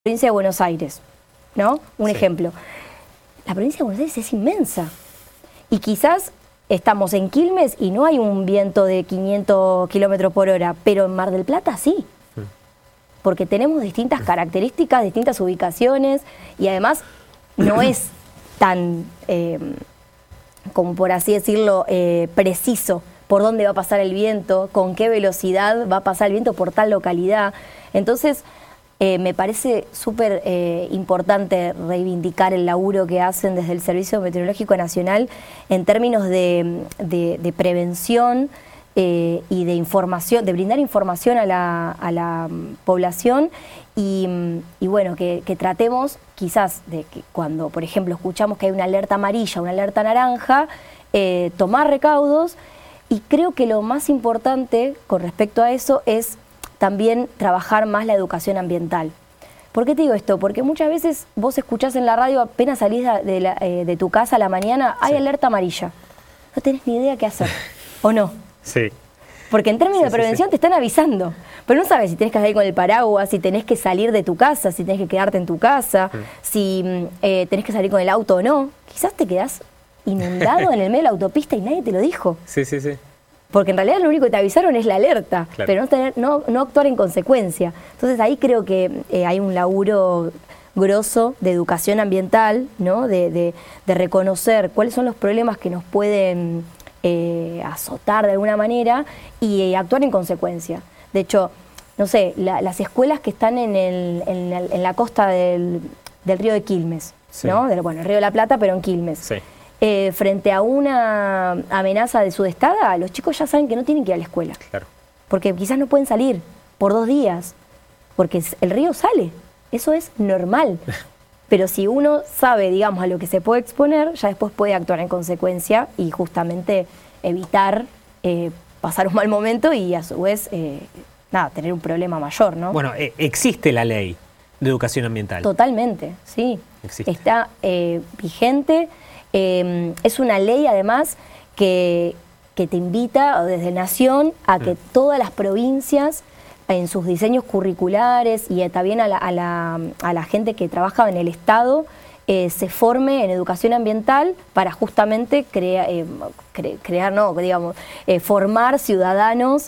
Provincia de Buenos Aires, ¿no? Un ejemplo. La provincia de Buenos Aires es inmensa. Y quizás estamos en Quilmes y no hay un viento de 500 kilómetros por hora, pero en Mar del Plata sí. Porque tenemos distintas características, distintas ubicaciones, y además no es tan, como por así decirlo, preciso por dónde va a pasar el viento, con qué velocidad va a pasar el viento por tal localidad. Entonces, me parece súper importante reivindicar el laburo que hacen desde el Servicio Meteorológico Nacional en términos de prevención y de información, de brindar información a la población y bueno, que tratemos quizás de que cuando, por ejemplo, escuchamos que hay una alerta amarilla, una alerta naranja, tomar recaudos. Y creo que lo más importante con respecto a eso es también trabajar más la educación ambiental. ¿Por qué te digo esto? Porque muchas veces vos escuchás en la radio, apenas salís de tu casa a la mañana, hay alerta amarilla. No tenés ni idea qué hacer, ¿o no? Sí. Porque en términos de prevención te están avisando, pero no sabes si tenés que salir con el paraguas, si tenés que salir de tu casa, si tenés que quedarte en tu casa, si tenés que salir con el auto o no. Quizás te quedás inundado en el medio de la autopista y nadie te lo dijo. Sí, sí, sí. Porque en realidad lo único que te avisaron es la alerta, Claro. pero no actuar en consecuencia. Entonces ahí creo que hay un laburo grosso de educación ambiental, ¿no? de reconocer cuáles son los problemas que nos pueden azotar de alguna manera y actuar en consecuencia. De hecho, no sé, las escuelas que están en la costa del río de Quilmes, Sí. ¿no? Bueno, el río de la Plata, pero en Quilmes. Sí. Frente a una amenaza de sudestada, los chicos ya saben que no tienen que ir a la escuela. Claro. Porque quizás no pueden salir por 2 días, porque el río sale. Eso es normal. Pero si uno sabe, digamos, a lo que se puede exponer, ya después puede actuar en consecuencia y justamente evitar pasar un mal momento y a su vez, tener un problema mayor, ¿no? Bueno, existe la ley de educación ambiental. Totalmente, sí. Existe. Está vigente. Es una ley, además, que te invita desde Nación a que todas las provincias, en sus diseños curriculares y también a la gente que trabaja en el Estado, se forme en educación ambiental para justamente formar ciudadanos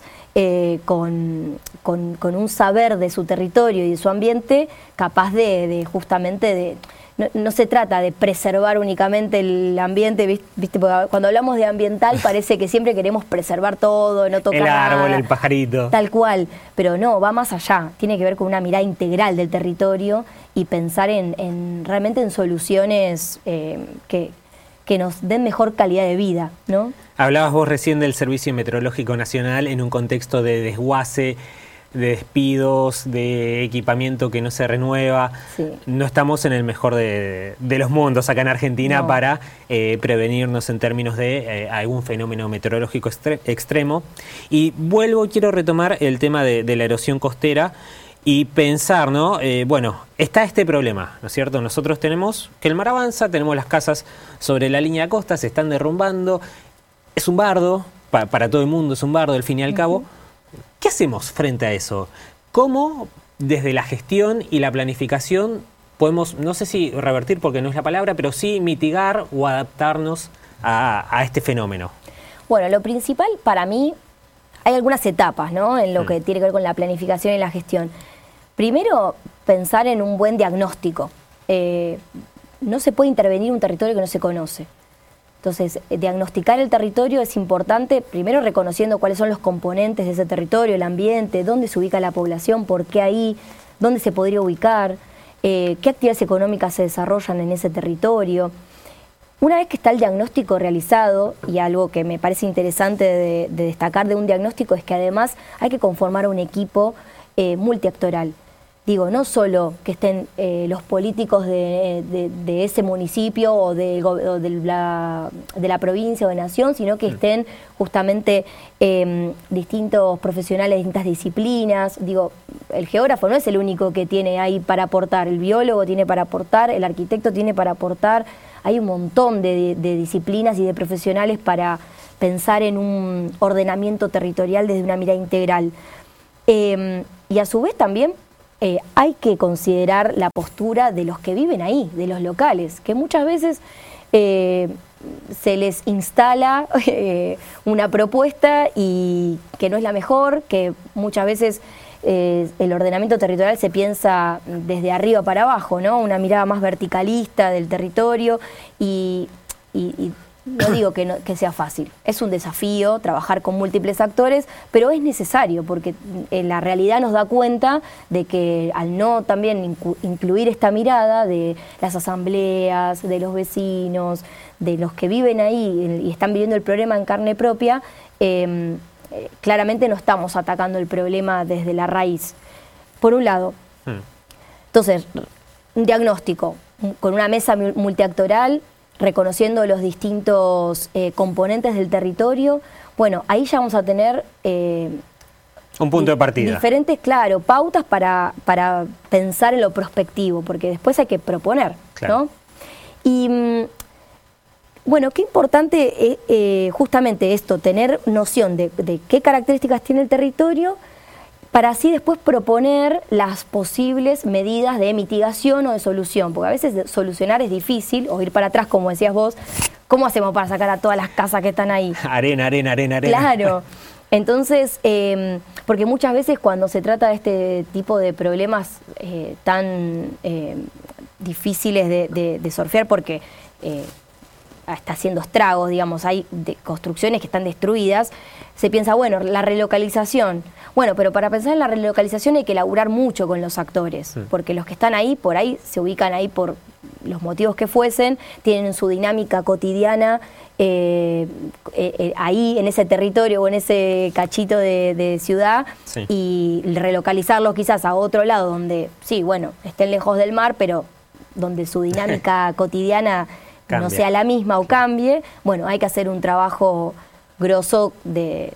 con un saber de su territorio y de su ambiente capaz de justamente no se trata de preservar únicamente el ambiente, ¿viste? Porque cuando hablamos de ambiental parece que siempre queremos preservar todo, no tocar El árbol, nada, el pajarito. tal cual, pero no, va más allá, tiene que ver con una mirada integral del territorio y pensar realmente en soluciones que nos den mejor calidad de vida, ¿no? Hablabas vos recién del Servicio Meteorológico Nacional en un contexto de desguace, de despidos, de equipamiento que no se renueva. Sí. No estamos en el mejor de los mundos acá en Argentina No. para prevenirnos en términos de algún fenómeno meteorológico extremo. Y quiero retomar el tema de la erosión costera y pensar, ¿no? Bueno, está este problema, ¿no es cierto? Nosotros tenemos que el mar avanza, tenemos las casas sobre la línea de costa, se están derrumbando. Es un bardo, para todo el mundo es un bardo, al fin y al cabo. ¿Qué hacemos frente a eso? ¿Cómo desde la gestión y la planificación podemos, no sé si revertir porque no es la palabra, pero sí mitigar o adaptarnos a este fenómeno? Bueno, lo principal para mí, hay algunas etapas, ¿no? En lo que tiene que ver con la planificación y la gestión. Primero, pensar en un buen diagnóstico. No se puede intervenir en un territorio que no se conoce. Entonces, diagnosticar el territorio es importante, primero reconociendo cuáles son los componentes de ese territorio, el ambiente, dónde se ubica la población, por qué ahí, dónde se podría ubicar, qué actividades económicas se desarrollan en ese territorio. Una vez que está el diagnóstico realizado, y algo que me parece interesante de destacar de un diagnóstico es que además hay que conformar un equipo multiactoral. Digo, no solo que estén los políticos de ese municipio o de la provincia o de nación, sino que estén justamente distintos profesionales de distintas disciplinas. Digo, el geógrafo no es el único que tiene ahí para aportar, el biólogo tiene para aportar, el arquitecto tiene para aportar. Hay un montón de disciplinas y de profesionales para pensar en un ordenamiento territorial desde una mirada integral. Y a su vez también hay que considerar la postura de los que viven ahí, de los locales, que muchas veces se les instala una propuesta y que no es la mejor, que muchas veces el ordenamiento territorial se piensa desde arriba para abajo, ¿no? Una mirada más verticalista del territorio y no digo que sea fácil, es un desafío trabajar con múltiples actores, pero es necesario porque la realidad nos da cuenta de que al no también incluir esta mirada de las asambleas, de los vecinos, de los que viven ahí y están viviendo el problema en carne propia, claramente no estamos atacando el problema desde la raíz. Por un lado, entonces, un diagnóstico con una mesa multiactoral, reconociendo los distintos componentes del territorio, bueno, ahí ya vamos a tener un punto de partida. Diferentes, claro, pautas para pensar en lo prospectivo, porque después hay que proponer, claro, ¿no? Y bueno, qué importante es justamente esto, tener noción de qué características tiene el territorio, para así después proponer las posibles medidas de mitigación o de solución, porque a veces solucionar es difícil, o ir para atrás, como decías vos. ¿Cómo hacemos para sacar a todas las casas que están ahí? Arena. Claro. Entonces, porque muchas veces cuando se trata de este tipo de problemas tan difíciles de surfear, porque está haciendo estragos, digamos, hay construcciones que están destruidas, se piensa, bueno, la relocalización. Bueno, pero para pensar en la relocalización hay que laburar mucho con los actores, porque los que están ahí, por ahí, se ubican ahí por los motivos que fuesen, tienen su dinámica cotidiana ahí, en ese territorio o en ese cachito de ciudad, sí, y relocalizarlos quizás a otro lado donde, sí, bueno, estén lejos del mar, pero donde su dinámica cotidiana no sea la misma o cambie. Bueno, hay que hacer un trabajo grosso de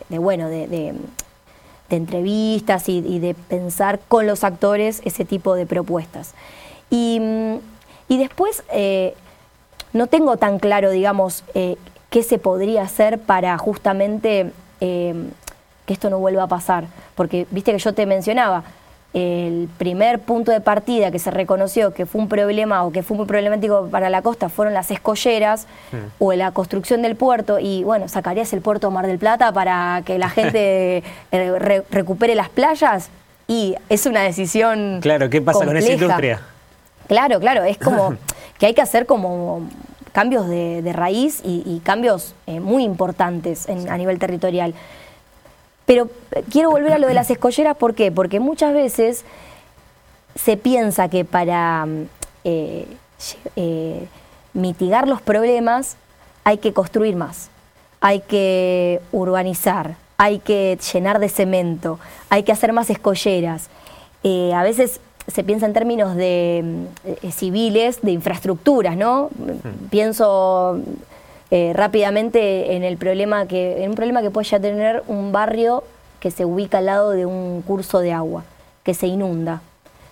entrevistas y de pensar con los actores ese tipo de propuestas. Y después no tengo tan claro, digamos, qué se podría hacer para justamente que esto no vuelva a pasar. Porque viste que yo te mencionaba, el primer punto de partida que se reconoció que fue un problema o que fue muy problemático para la costa fueron las escolleras o la construcción del puerto, y bueno, ¿sacarías el puerto Mar del Plata para que la gente recupere las playas? Y es una decisión Claro, ¿qué pasa compleja con esa industria? Claro, es como que hay que hacer como cambios de raíz y cambios muy importantes a nivel territorial. Pero quiero volver a lo de las escolleras, ¿por qué? Porque muchas veces se piensa que para mitigar los problemas hay que construir más, hay que urbanizar, hay que llenar de cemento, hay que hacer más escolleras. A veces se piensa en términos de civiles, de infraestructuras, ¿no? Pienso rápidamente en un problema que puede ya tener un barrio que se ubica al lado de un curso de agua, que se inunda.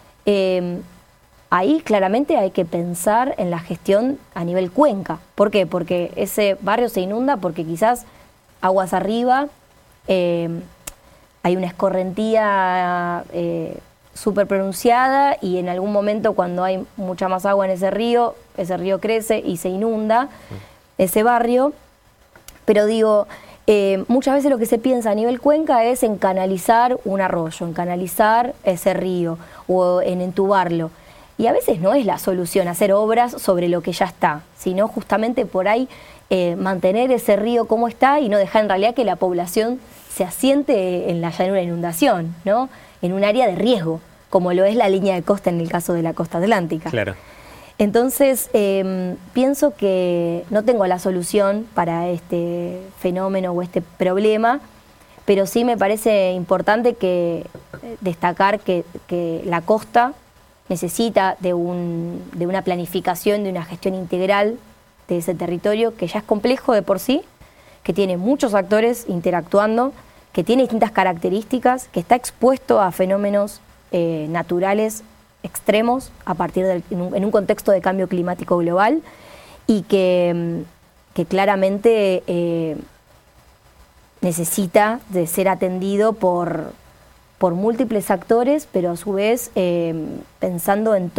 Ahí claramente hay que pensar en la gestión a nivel cuenca. ¿Por qué? Porque ese barrio se inunda porque quizás aguas arriba, hay una escorrentía súper pronunciada, y en algún momento cuando hay mucha más agua en ese río crece y se inunda ese barrio. Pero digo, muchas veces lo que se piensa a nivel cuenca es en canalizar un arroyo, en canalizar ese río o en entubarlo. Y a veces no es la solución hacer obras sobre lo que ya está, sino justamente por ahí mantener ese río como está y no dejar en realidad que la población se asiente en la llanura de inundación, ¿no? En un área de riesgo, como lo es la línea de costa en el caso de la costa atlántica. Claro. Entonces, pienso que no tengo la solución para este fenómeno o este problema, pero sí me parece importante destacar que la costa necesita de una planificación, de una gestión integral de ese territorio, que ya es complejo de por sí, que tiene muchos actores interactuando, que tiene distintas características, que está expuesto a fenómenos naturales extremos en un contexto de cambio climático global, y que claramente necesita de ser atendido por por múltiples actores, pero a su vez pensando en